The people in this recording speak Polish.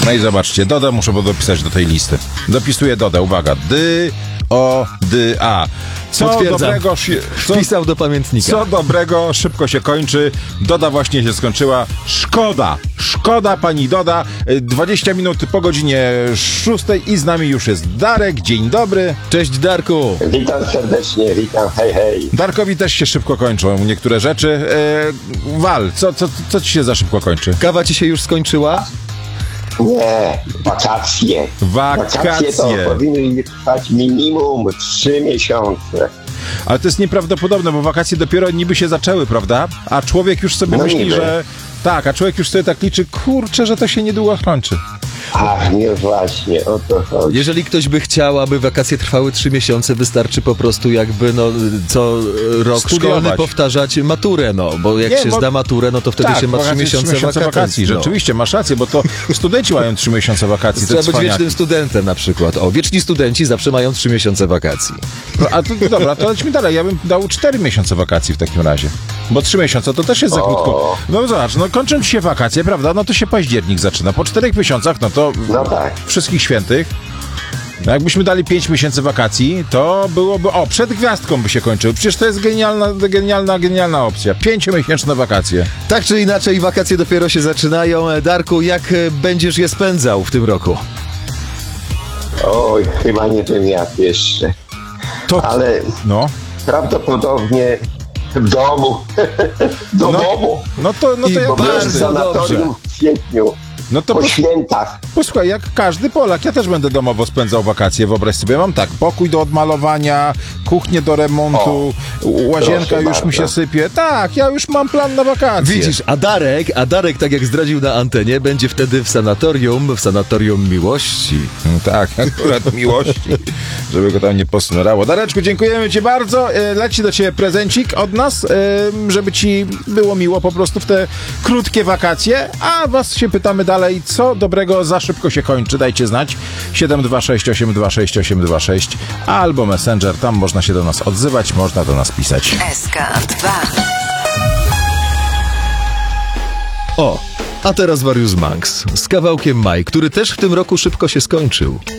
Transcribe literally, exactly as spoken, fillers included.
No i zobaczcie, Doda muszę dopisać do tej listy. Dopisuję Dodę, uwaga. Dy, o, dy, a. Co Potwierdzam. dobrego... Co, Wpisał do pamiętnika. co dobrego szybko się kończy. Doda właśnie się skończyła. Szkoda. Szkoda, pani Doda. dwadzieścia minut po godzinie szóstej i z nami już jest Darek. Dzień dobry. Cześć, Darku. Witam serdecznie, witam, hej, hej. Darkowi też się szybko kończą niektóre rzeczy. E, Wal, co, co, co ci się za szybko kończy? Kawa ci się już skończyła? Nie, wakacje. Wakacje. Wakacje to powinny trwać minimum trzy miesiące. Ale to jest nieprawdopodobne, bo wakacje dopiero niby się zaczęły, prawda? A człowiek już sobie No myśli, niby. że... Tak, a człowiek już sobie tak liczy, kurczę, że to się niedługo kończy. Ach, nie właśnie, o to chodzi. Jeżeli ktoś by chciał, aby wakacje trwały trzy miesiące, wystarczy po prostu jakby no co rok Studiować. szkolny powtarzać maturę, no. Bo jak Nie, się bo- zda maturę, no to wtedy Tak, się ma trzy wakacje, miesiące, trzy miesiące wakacji. wakacji. No. Rzeczywiście, masz rację, bo to studenci mają trzy miesiące wakacji. te Trzeba być cwaniaki. wiecznym studentem na przykład. O, wieczni studenci zawsze mają trzy miesiące wakacji. No, a to dobra, to lećmy dalej. Ja bym dał cztery miesiące wakacji w takim razie. Bo trzy miesiące to też jest za krótko. No zobacz, no kończą ci się wakacje, prawda? No to się październik zaczyna. Po czterech miesiącach, no to No tak. wszystkich świętych. No jakbyśmy dali pięć miesięcy wakacji, to byłoby... O, przed gwiazdką by się kończył. Przecież to jest genialna, genialna, genialna opcja. Pięciomiesięczne wakacje. Tak czy inaczej, wakacje dopiero się zaczynają. Darku, jak e, będziesz je spędzał w tym roku? Oj, chyba nie wiem jak jeszcze. To... Ale No. prawdopodobnie w domu. Do No, domu. no to, no I to jak Bo bardzo jest każdy. sanatorium w kwietniu. No to Po pos- świętach. posłuchaj, jak każdy Polak, ja też będę domowo spędzał wakacje, wyobraź sobie, mam tak, pokój do odmalowania, kuchnię do remontu, łazienka proszę już mi się bardzo. sypie, tak, ja już mam plan na wakacje. Widzisz, a Darek, a Darek, tak jak zdradził na antenie, będzie wtedy w sanatorium, w sanatorium miłości. Mm, tak, akurat miłości, żeby go tam nie posnurało. Dareczku, dziękujemy ci bardzo, E, leci do ciebie prezencik od nas, e, żeby ci było miło po prostu w te krótkie wakacje, a was się pytamy dalej, co dobrego za szybko się kończy, dajcie znać, siedem dwa sześć osiem dwa sześć osiem dwa sześć albo Messenger, tam można się do nas odzywać, można do nas pisać. S K dwa. O, a teraz Warius Manx z kawałkiem Maj, który też w tym roku szybko się skończył.